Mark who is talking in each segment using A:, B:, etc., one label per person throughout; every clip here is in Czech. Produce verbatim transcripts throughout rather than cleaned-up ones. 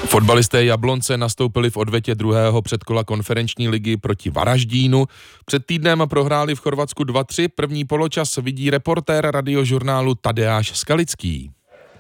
A: Fotbalisté Jablonce nastoupili v odvetě druhého předkola konferenční ligy proti Varaždínu. Před týdnem prohráli v Chorvatsku dva tři, první poločas vidí reportér radiožurnálu Tadeáš Skalický.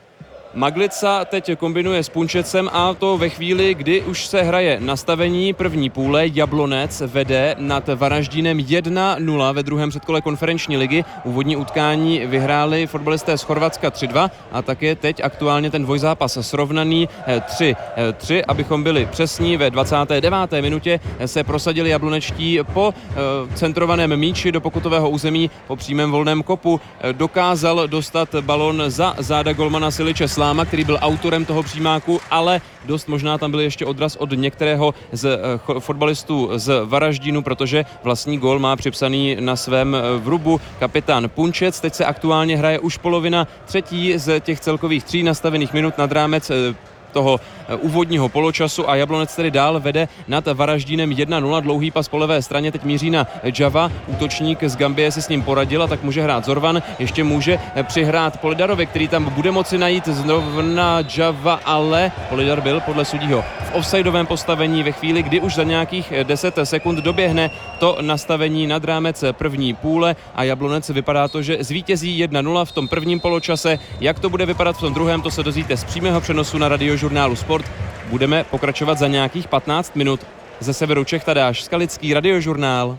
B: Maglica teď kombinuje s Punčecem a to ve chvíli, kdy už se hraje nastavení první půle. Jablonec vede nad Varaždínem jedna nula ve druhém předkole konferenční ligy. Úvodní utkání vyhráli fotbalisté z Chorvatska tři dva a také teď aktuálně ten dvojzápas srovnaný tři tři. Abychom byli přesní, ve dvacáté deváté minutě se prosadili jablonečtí po centrovaném míči do pokutového území po přímém volném kopu. Dokázal dostat balon za záda golmana Siliče Sláma, který byl autorem toho přímáku, ale dost možná tam byl ještě odraz od některého z fotbalistů z Varaždínu, protože vlastní gól má připsaný na svém vrubu kapitán Punčec. Teď se aktuálně hraje už polovina třetí z těch celkových tří nastavených minut nad rámec toho úvodního poločasu a Jablonec tedy dál vede nad Varaždínem jedna nula. Dlouhý pas po levé straně teď míří na Java. Útočník z Gambie si s ním poradil a tak může hrát Zorvan. Ještě může přihrát Polidarovi, který tam bude moci najít zrovna Java, ale Polidar byl podle sudího v offsideovém postavení ve chvíli, kdy už za nějakých deset sekund doběhne to nastavení nad rámec první půle a Jablonec vypadá to, že zvítězí jedna nula v tom prvním poločase. Jak to bude vypadat v tom druhém, to se dozvíte z přímého přenosu na radiožurnálu Sport. Budeme pokračovat za nějakých patnáct minut. Ze severu Čech Tadeáš Skalický, radiožurnál.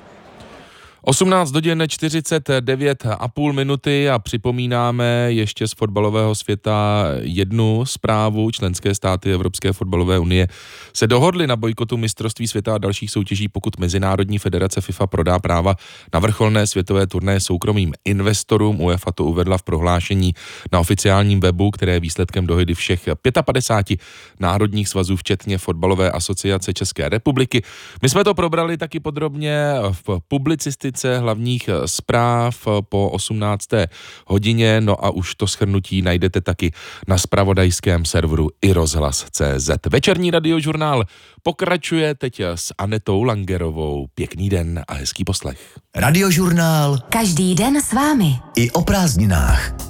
A: osmnáct hodin čtyřicet devět a půl minuty a připomínáme ještě z fotbalového světa jednu zprávu. Členské státy Evropské fotbalové unie se dohodly na bojkotu mistrovství světa a dalších soutěží, pokud Mezinárodní federace FIFA prodá práva na vrcholné světové turnaje soukromým investorům. UEFA to uvedla v prohlášení na oficiálním webu, které je výsledkem dohody všech padesát pět národních svazů, včetně Fotbalové asociace České republiky. My jsme to probrali taky podrobně v publicistice hlavních zpráv po osmnácté hodině, no a už to shrnutí najdete taky na zpravodajském serveru i rozhlas tečka cé zet. Večerní radiožurnál pokračuje teď s Anetou Langerovou. Pěkný den a hezký poslech.
C: Radiožurnál.
D: Každý den s vámi.
C: I o prázdninách.